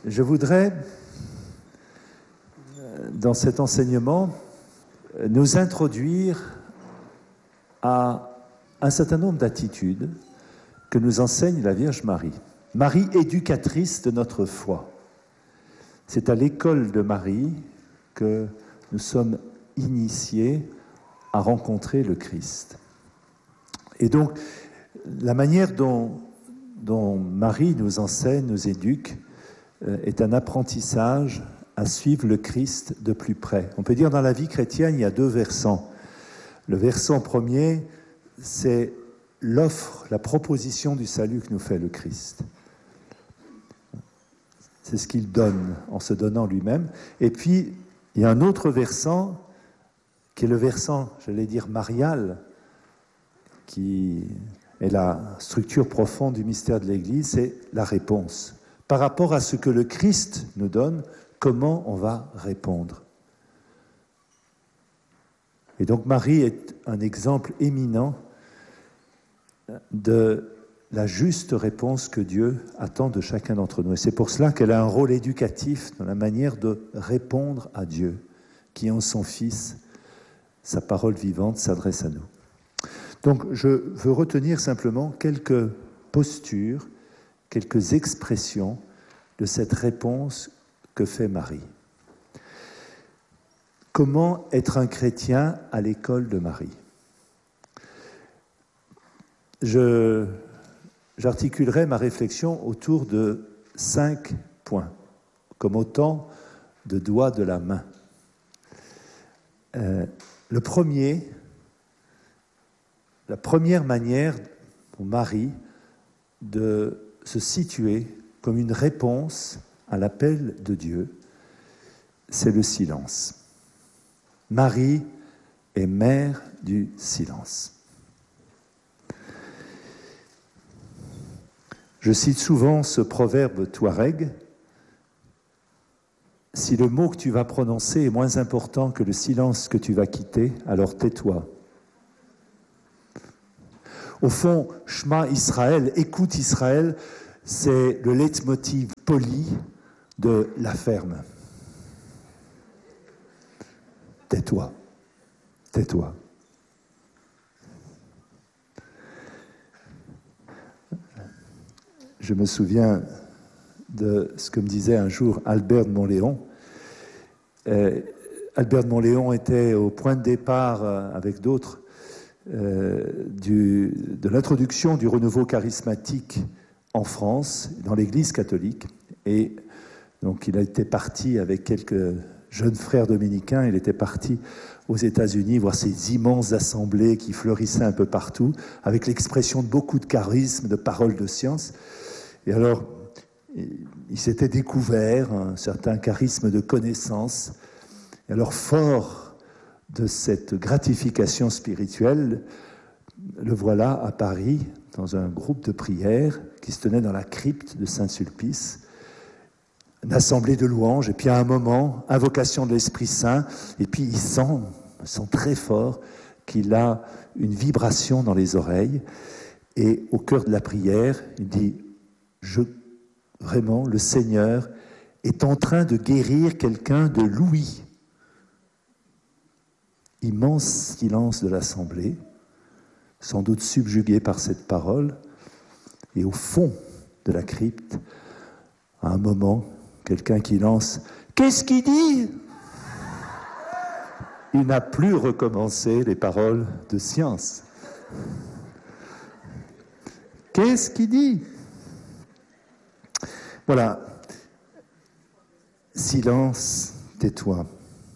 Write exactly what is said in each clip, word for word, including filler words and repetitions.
Je voudrais, dans cet enseignement, nous introduire à un certain nombre d'attitudes que nous enseigne la Vierge Marie. Marie, éducatrice de notre foi. C'est à l'école de Marie que nous sommes initiés à rencontrer le Christ. Et donc, la manière dont, dont Marie nous enseigne, nous éduque, euh, est un apprentissage à suivre le Christ de plus près. On peut dire dans la vie chrétienne, il y a deux versants. Le versant premier, c'est l'offre, la proposition du salut que nous fait le Christ. C'est ce qu'il donne en se donnant lui-même. Et puis, il y a un autre versant qui est le versant, j'allais dire, marial, qui est la structure profonde du mystère de l'Église, c'est la réponse. Par rapport à ce que le Christ nous donne, comment on va répondre. Et donc Marie est un exemple éminent de la juste réponse que Dieu attend de chacun d'entre nous. Et c'est pour cela qu'elle a un rôle éducatif dans la manière de répondre à Dieu, qui en son Fils, sa parole vivante, s'adresse à nous. Donc je veux retenir simplement quelques postures, quelques expressions de cette réponse que fait Marie. Comment être un chrétien à l'école de Marie ? Je, j'articulerai ma réflexion autour de cinq points, comme autant de doigts de la main. Euh, le premier, la première manière pour Marie de se situer comme une réponse à l'appel de Dieu, c'est le silence. Marie est mère du silence. Je cite souvent ce proverbe touareg. Si le mot que tu vas prononcer est moins important que le silence que tu vas quitter, alors tais-toi. Au fond, Shema Israël, écoute Israël, c'est le leitmotiv poli de la ferme. Tais-toi, tais-toi. Je me souviens de ce que me disait un jour Albert de Montléon. Euh, Albert de Montléon était au point de départ, euh, avec d'autres, euh, du, de l'introduction du renouveau charismatique en France, dans l'Église catholique. Et donc il a été parti avec quelques jeunes frères dominicains, il était parti aux États-Unis voir ces immenses assemblées qui fleurissaient un peu partout, avec l'expression de beaucoup de charisme, de paroles de science. Et alors, il s'était découvert un certain charisme de connaissance. Et alors, fort de cette gratification spirituelle, le voilà à Paris, dans un groupe de prière qui se tenait dans la crypte de Saint-Sulpice, une assemblée de louanges, et puis à un moment, invocation de l'Esprit Saint, et puis il sent, il sent très fort qu'il a une vibration dans les oreilles, et au cœur de la prière, il dit « Je, vraiment, le Seigneur est en train de guérir quelqu'un de l'ouïe. » Immense silence de l'assemblée, sans doute subjugué par cette parole, et au fond de la crypte, à un moment, quelqu'un qui lance « Qu'est-ce qu'il dit ?» Il n'a plus recommencé les paroles de science. Qu'est-ce qu'il dit ? Voilà. Silence, tais-toi.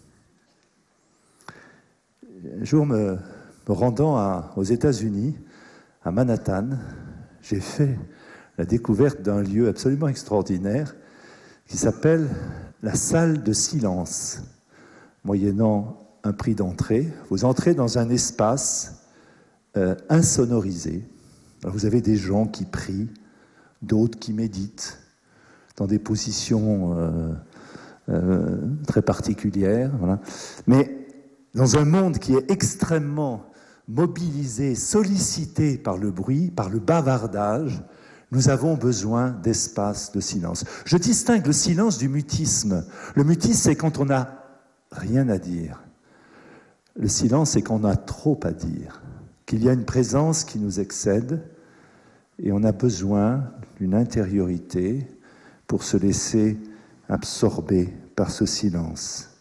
Un jour, me, me rendant à, aux États-Unis, à Manhattan, j'ai fait la découverte d'un lieu absolument extraordinaire qui s'appelle la salle de silence. Moyennant un prix d'entrée, vous entrez dans un espace euh, insonorisé. Alors vous avez des gens qui prient, d'autres qui méditent, dans des positions euh, euh, très particulières. Voilà. Mais dans un monde qui est extrêmement mobilisé, sollicité par le bruit, par le bavardage, Nous avons besoin d'espace de silence. Je distingue le silence du mutisme. Le mutisme, c'est quand on n'a rien à dire. Le silence, c'est qu'on a trop à dire, qu'il y a une présence qui nous excède et on a besoin d'une intériorité pour se laisser absorber par ce silence.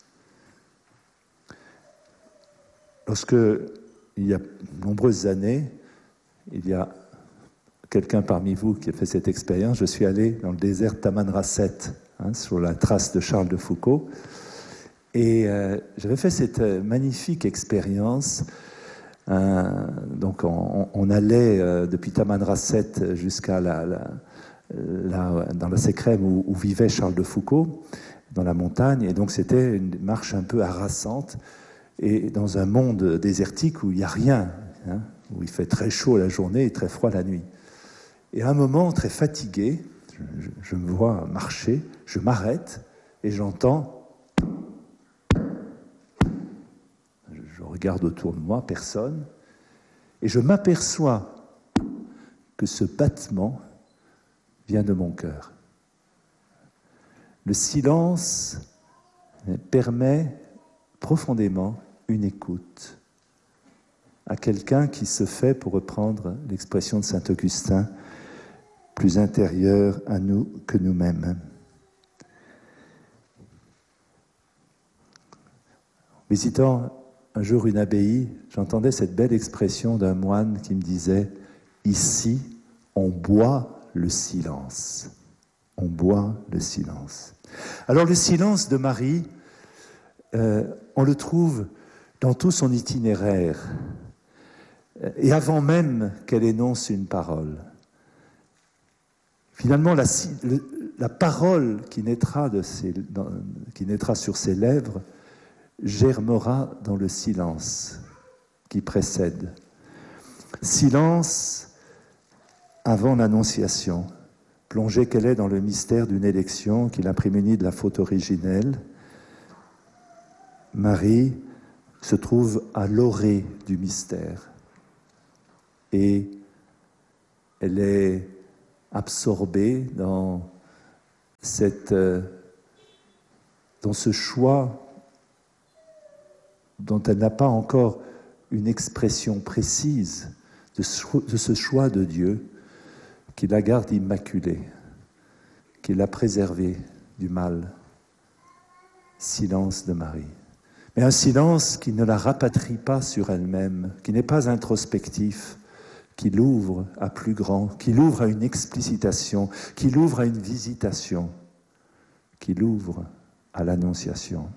Lorsque, il y a de nombreuses années, il y a quelqu'un parmi vous qui a fait cette expérience, je suis allé dans le désert Tamanrasset, hein, sur la trace de Charles de Foucault, et euh, j'avais fait cette magnifique expérience. Euh, donc on, on allait euh, depuis Tamanrasset jusqu'à la, la, la, dans la Sécrème où, où vivait Charles de Foucault, dans la montagne, et donc c'était une marche un peu harassante, et dans un monde désertique où il n'y a rien, hein, où il fait très chaud la journée et très froid la nuit. Et à un moment, très fatigué, je, je me vois marcher, je m'arrête et j'entends... Je regarde autour de moi, personne, et je m'aperçois que ce battement vient de mon cœur. Le silence permet profondément une écoute à quelqu'un qui se fait, pour reprendre l'expression de saint Augustin, plus intérieur à nous que nous-mêmes. Visitant un jour une abbaye, j'entendais cette belle expression d'un moine qui me disait « Ici, on boit le silence. On boit le silence. » Alors le silence de Marie, euh, on le trouve dans tout son itinéraire, et avant même qu'elle énonce une parole. Finalement, la, le, la parole qui naîtra, de ses, dans, qui naîtra sur ses lèvres germera dans le silence qui précède. Silence avant l'Annonciation, plongée qu'elle est dans le mystère d'une élection qui la prémunit de la faute originelle. Marie se trouve à l'orée du mystère et elle est absorbée dans, cette, dans ce choix dont elle n'a pas encore une expression précise de ce choix de Dieu qui la garde immaculée, qui l'a préservée du mal. Silence de Marie. Mais un silence qui ne la rapatrie pas sur elle-même, qui n'est pas introspectif, qui l'ouvre à plus grand, qui l'ouvre à une explicitation, qui l'ouvre à une visitation, qui l'ouvre à l'Annonciation.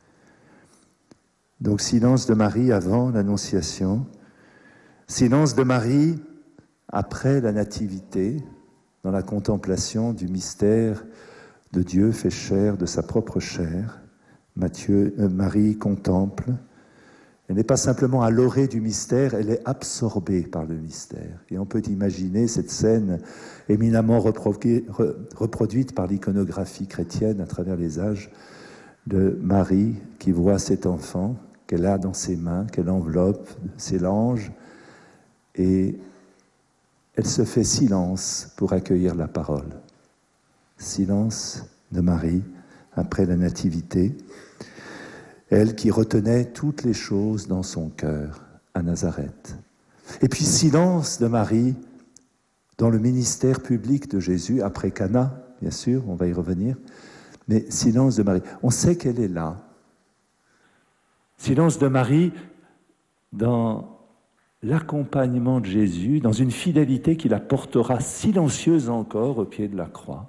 Donc silence de Marie avant l'Annonciation, silence de Marie après la Nativité, dans la contemplation du mystère de Dieu fait chair de sa propre chair. Matthieu, euh, Marie contemple. Elle n'est pas simplement à l'orée du mystère, elle est absorbée par le mystère. Et on peut imaginer cette scène éminemment reproduite par l'iconographie chrétienne à travers les âges de Marie qui voit cet enfant qu'elle a dans ses mains, qu'elle enveloppe, c'est l'ange, et elle se fait silence pour accueillir la parole. Silence de Marie après la Nativité, elle qui retenait toutes les choses dans son cœur à Nazareth. Et puis silence de Marie dans le ministère public de Jésus, après Cana, bien sûr, on va y revenir, mais silence de Marie. On sait qu'elle est là. Silence de Marie dans l'accompagnement de Jésus, dans une fidélité qui la portera silencieuse encore au pied de la croix.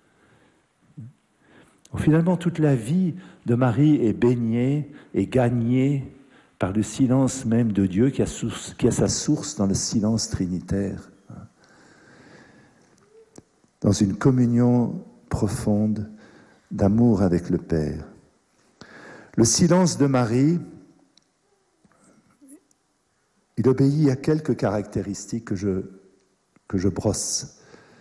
Finalement, toute la vie de Marie est baignée et gagnée par le silence même de Dieu qui a, source, qui a sa source dans le silence trinitaire, dans une communion profonde d'amour avec le Père. Le silence de Marie, il obéit à quelques caractéristiques que je, que je brosse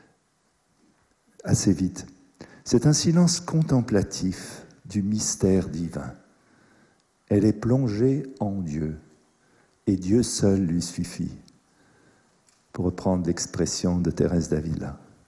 assez vite. C'est un silence contemplatif du mystère divin. Elle est plongée en Dieu, et Dieu seul lui suffit, pour reprendre l'expression de Thérèse d'Avila.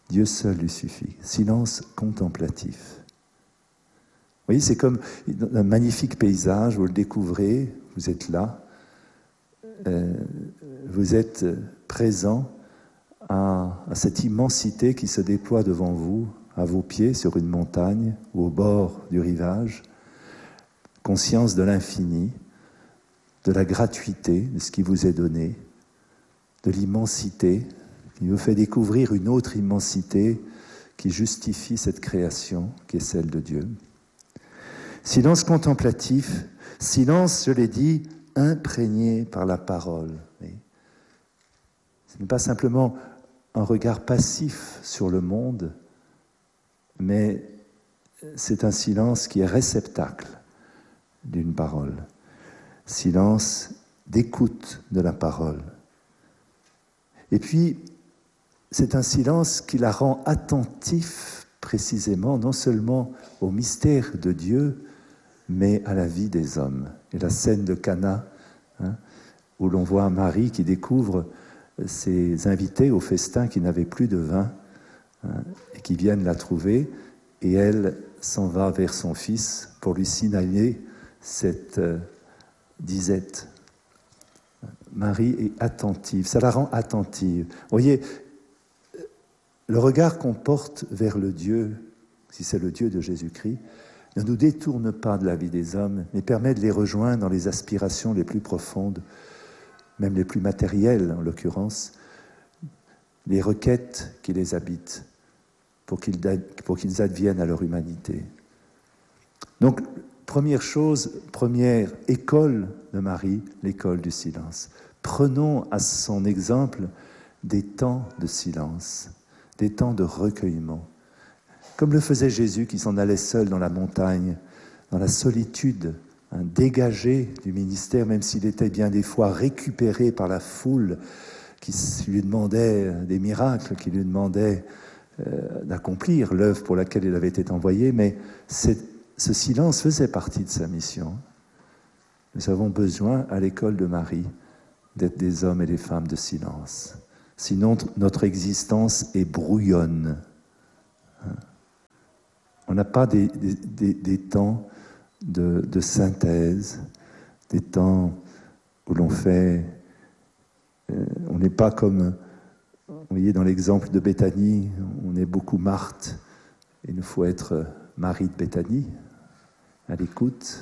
Dieu seul lui suffit. Silence contemplatif. Vous voyez, c'est comme un magnifique paysage, vous le découvrez, vous êtes là, euh, vous êtes présent à, à cette immensité qui se déploie devant vous, à vos pieds, sur une montagne ou au bord du rivage, conscience de l'infini, de la gratuité de ce qui vous est donné, de l'immensité qui vous fait découvrir une autre immensité qui justifie cette création qui est celle de Dieu. Silence contemplatif, silence, je l'ai dit, imprégné par la parole. Ce n'est pas simplement un regard passif sur le monde, mais c'est un silence qui est réceptacle d'une parole. Silence d'écoute de la parole. Et puis, c'est un silence qui la rend attentif précisément, non seulement au mystère de Dieu, mais à la vie des hommes. Et la scène de Cana, hein, où l'on voit Marie qui découvre ses invités au festin qui n'avaient plus de vin, hein, et qui viennent la trouver, et elle s'en va vers son fils pour lui signaler cette euh, disette. Marie est attentive, ça la rend attentive. Vous voyez, le regard qu'on porte vers le Dieu, si c'est le Dieu de Jésus-Christ, ne nous détourne pas de la vie des hommes, mais permet de les rejoindre dans les aspirations les plus profondes, même les plus matérielles en l'occurrence, les requêtes qui les habitent, pour qu'ils, pour qu'ils adviennent à leur humanité. Donc, première chose, première école de Marie, l'école du silence. Prenons à son exemple des temps de silence, des temps de recueillement. Comme le faisait Jésus qui s'en allait seul dans la montagne, dans la solitude, hein, dégagé du ministère, même s'il était bien des fois récupéré par la foule qui lui demandait des miracles, qui lui demandait euh, d'accomplir l'œuvre pour laquelle il avait été envoyé, mais c'est, ce silence faisait partie de sa mission. Nous avons besoin, à l'école de Marie, d'être des hommes et des femmes de silence. Sinon, notre existence est brouillonne. On n'a pas des, des, des, des temps de, de synthèse, des temps où l'on fait... Euh, on n'est pas comme, vous voyez, dans l'exemple de Béthanie, on est beaucoup Marthe. Il nous faut être Marie de Béthanie, à l'écoute.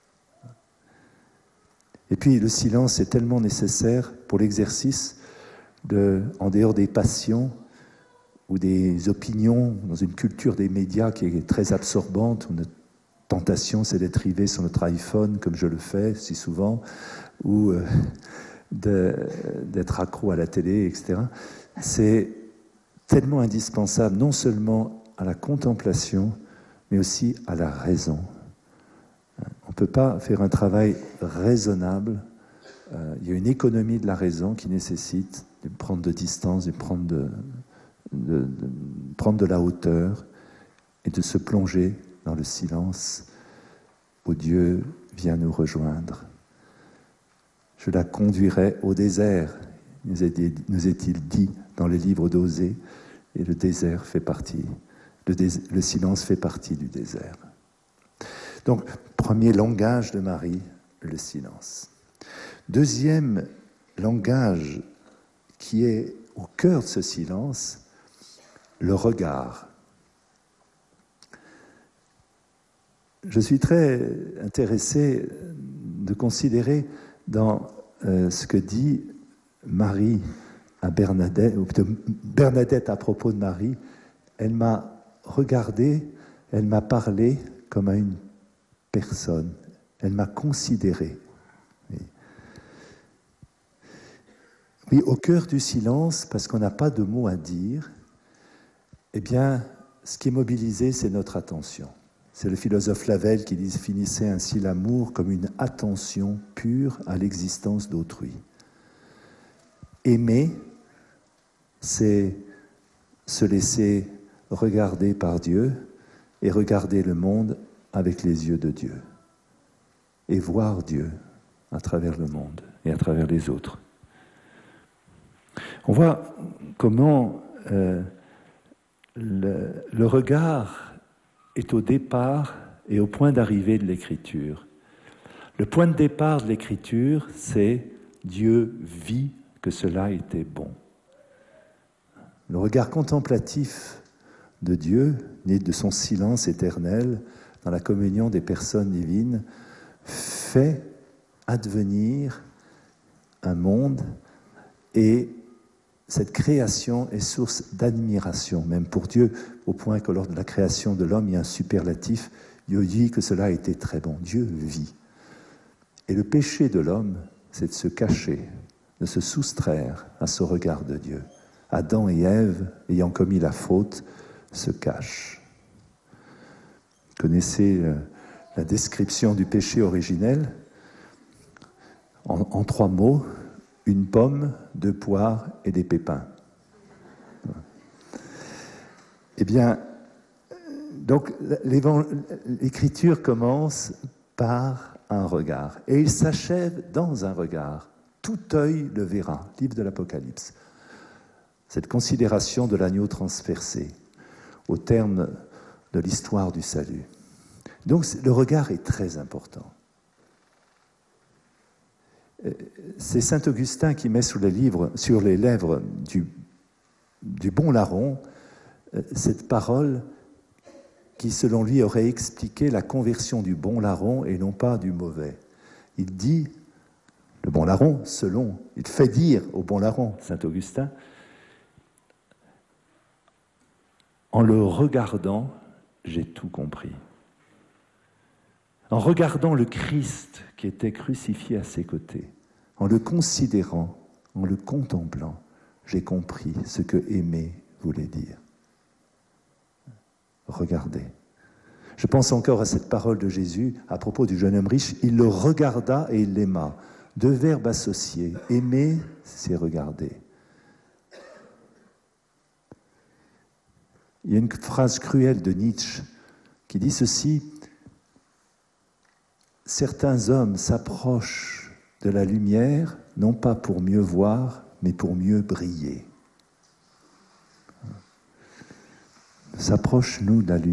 Et puis le silence est tellement nécessaire pour l'exercice de, en dehors des passions ou des opinions, dans une culture des médias qui est très absorbante, où notre tentation c'est d'être rivé sur notre iPhone, comme je le fais si souvent, ou euh, de, d'être accro à la télé, et cetera. C'est tellement indispensable, non seulement à la contemplation, mais aussi à la raison. On ne peut pas faire un travail raisonnable. Euh, il y a une économie de la raison qui nécessite de prendre de distance, de prendre de, de, de, prendre de la hauteur et de se plonger dans le silence où Dieu vient nous rejoindre. Je la conduirai au désert, nous est-il dit dans les livres d'Osée, et le désert fait partie, le, dés, le silence fait partie du désert. Donc, premier langage de Marie, le silence. Deuxième langage qui est au cœur de ce silence, le regard. Je suis très intéressé de considérer dans euh, ce que dit Marie à Bernadette, ou plutôt Bernadette à propos de Marie. Elle m'a regardé, elle m'a parlé comme à une personne. Elle m'a considéré. Oui. Oui, au cœur du silence, parce qu'on n'a pas de mots à dire, eh bien, ce qui est mobilisé, c'est notre attention. C'est le philosophe Lavelle qui définissait ainsi l'amour comme une attention pure à l'existence d'autrui. Aimer, c'est se laisser regarder par Dieu et regarder le monde avec les yeux de Dieu et voir Dieu à travers le monde et à travers les autres. On voit comment euh, le, le regard est au départ et au point d'arrivée de l'écriture. Le point de départ de l'écriture, c'est Dieu vit que cela était bon. Le regard contemplatif de Dieu, né de son silence éternel, dans la communion des personnes divines, fait advenir un monde, et cette création est source d'admiration, même pour Dieu, au point que lors de la création de l'homme, il y a un superlatif. Dieu dit que cela a été très bon. Dieu vit. Et le péché de l'homme, c'est de se cacher, de se soustraire à ce regard de Dieu. Adam et Ève, ayant commis la faute, se cachent. Vous connaissez la description du péché originel en, en trois mots: une pomme, deux poires et des pépins. Eh bien, donc l'écriture commence par un regard, et il s'achève dans un regard. Tout œil le verra, livre de l'Apocalypse. Cette considération de l'agneau transpercé au terme de l'histoire du salut. Donc le regard est très important. C'est saint Augustin qui met sur les, livres, sur les lèvres du, du bon larron cette parole qui, selon lui, aurait expliqué la conversion du bon larron et non pas du mauvais. Il dit, le bon larron, selon, il fait dire au bon larron, saint Augustin, en le regardant, j'ai tout compris. En regardant le Christ qui était crucifié à ses côtés, en le considérant, en le contemplant, j'ai compris ce que aimer voulait dire. Regardez. Je pense encore à cette parole de Jésus à propos du jeune homme riche. Il le regarda et il l'aima. Deux verbes associés. Aimer, c'est regarder. Il y a une phrase cruelle de Nietzsche qui dit ceci: certains hommes s'approchent de la lumière, non pas pour mieux voir, mais pour mieux briller. S'approche, nous, de la lumière.